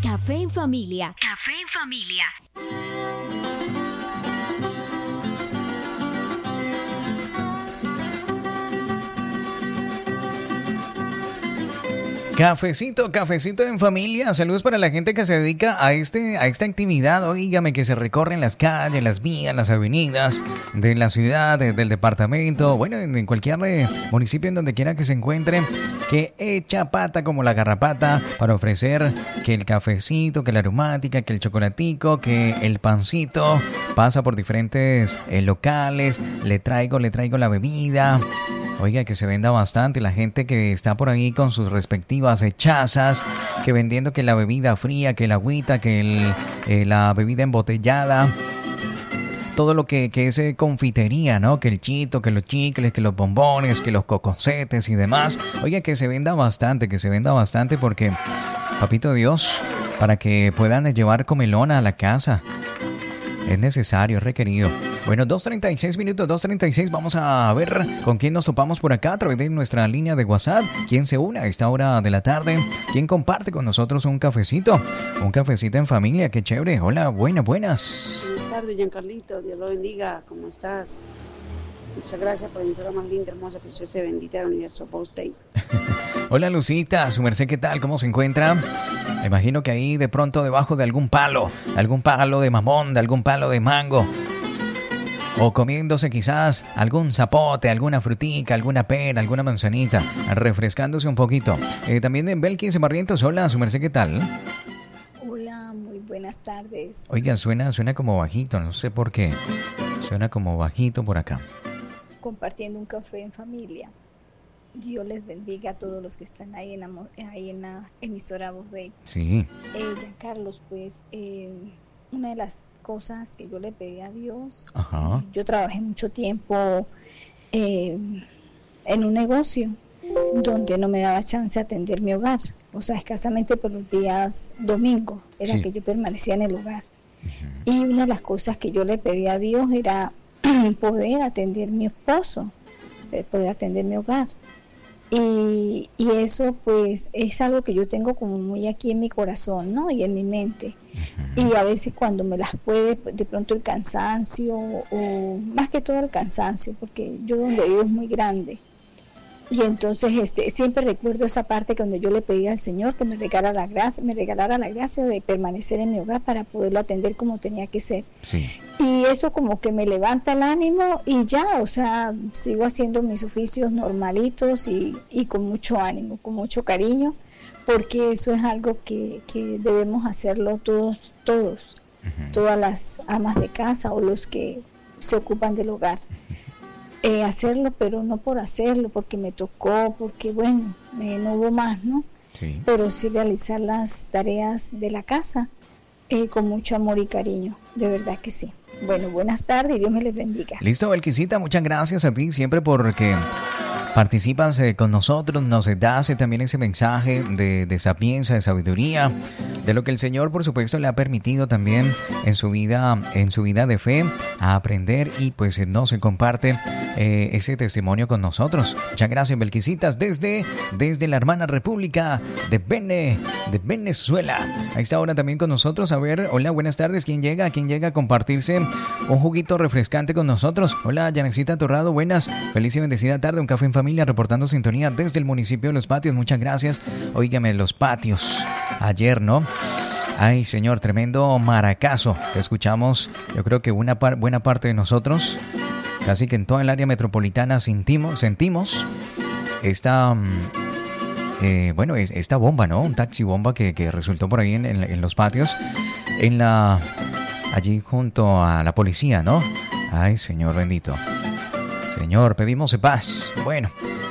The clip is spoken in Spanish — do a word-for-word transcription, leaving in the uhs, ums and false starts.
Café en familia. Café en familia. Cafecito, cafecito en familia. Saludos para la gente que se dedica a este, a esta actividad. Óigame, que se recorren las calles, las vías, las avenidas de la ciudad, de, del departamento, bueno, en, en cualquier eh, municipio en donde quiera que se encuentre, que echa pata como la garrapata para ofrecer que el cafecito, que la aromática, que el chocolatico, que el pancito. Pasa por diferentes eh, locales, le traigo, le traigo la bebida. Oiga, que se venda bastante. La gente que está por ahí con sus respectivas hechazas, que vendiendo que la bebida fría, que la agüita, que el, eh, la bebida embotellada. Todo lo que, que es eh, confitería, ¿no? Que el chito, que los chicles, que los bombones, que los cocosetes y demás. Oiga, que se venda bastante, que se venda bastante porque, papito Dios, para que puedan llevar comelona a la casa. Es necesario, es requerido. Bueno, dos treinta y seis minutos, dos treinta y seis. Vamos a ver con quién nos topamos por acá a través de nuestra línea de WhatsApp. ¿Quién se une a esta hora de la tarde? ¿Quién comparte con nosotros un cafecito? Un cafecito en familia, qué chévere. Hola, buenas, buenas. Buenas tardes, Giancarlito. Dios lo bendiga. ¿Cómo estás? Muchas gracias por la emisora más linda, hermosa, preciosa y bendita del universo Post Day. Hola, Lucita. Su merced, ¿qué tal? ¿Cómo se encuentra? Me imagino que ahí de pronto debajo de algún palo, algún palo de mamón, de algún palo de mango. O comiéndose quizás algún zapote, alguna frutica, alguna pera, alguna manzanita, refrescándose un poquito. Eh, también en Belkis Barrientos, hola, su merced, ¿qué tal? Hola, muy buenas tardes. Oiga, suena, suena como bajito, no sé por qué. Suena como bajito por acá. Compartiendo un café en familia. Dios les bendiga a todos los que están ahí en la, ahí en la emisora Voz Day. Sí. Eh, Giancarlos, pues, eh, una de las cosas que yo le pedí a Dios, Ajá. eh, yo trabajé mucho tiempo eh, en un negocio donde no me daba chance de atender mi hogar, o sea, escasamente por los días domingos era Sí. que yo permanecía en el hogar. Uh-huh. Y una de las cosas que yo le pedí a Dios era poder atender mi esposo, poder atender mi hogar. Y, y eso pues es algo que yo tengo como muy aquí en mi corazón, ¿no? Y en mi mente. Uh-huh. Y a veces cuando me las puede, de pronto el cansancio, o más que todo el cansancio, porque yo donde vivo es muy grande. Y entonces este siempre recuerdo esa parte que donde yo le pedí al Señor que me regalara la gracia, me regalara la gracia de permanecer en mi hogar para poderlo atender como tenía que ser. Sí. Y eso como que me levanta el ánimo y ya, o sea, sigo haciendo mis oficios normalitos y, y con mucho ánimo, con mucho cariño, porque eso es algo que, que debemos hacerlo todos, todos, uh-huh. todas las amas de casa o los que se ocupan del hogar. Eh, hacerlo, pero no por hacerlo, porque me tocó, porque bueno, eh, no hubo más, ¿no? Sí. Pero sí realizar las tareas de la casa eh, con mucho amor y cariño, de verdad que sí. Bueno, buenas tardes y Dios me les bendiga. Listo, Belkisita, muchas gracias a ti siempre porque participas eh, con nosotros, nos das eh, también ese mensaje de, de sapiencia, de sabiduría, de lo que el Señor, por supuesto, le ha permitido también en su vida, en su vida de fe, a aprender y pues eh, no se comparte eh, ese testimonio con nosotros. Muchas gracias, Belkisitas, desde, desde la hermana República de Bene, de Venezuela. A esta hora también con nosotros. A ver, hola, buenas tardes. ¿Quién llega? ¿Quién llega a compartirse un juguito refrescante con nosotros? Hola, Yanexita Torrado, buenas. Feliz y bendecida tarde, un café en familia, reportando sintonía desde el municipio de Los Patios. Muchas gracias. Óigame, Los Patios. Ayer, ¿no? Ay, señor, tremendo maracazo. Te escuchamos, yo creo que una par- buena parte de nosotros, casi que en toda el área metropolitana sentimos, sentimos esta, eh, bueno, esta bomba, ¿no? Un taxi bomba que, que resultó por ahí en, en, en Los Patios, en la, allí junto a la policía, ¿no? Ay, señor bendito. Señor, pedimos paz. Bueno,